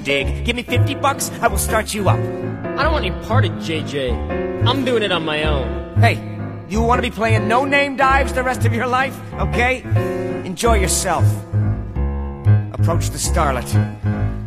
dig. Give me 50 bucks, I will start you up. I don't want any part of JJ. I'm doing it on my own. Hey, you want to be playing no-name dives the rest of your life, okay? Enjoy yourself. Approach the starlet.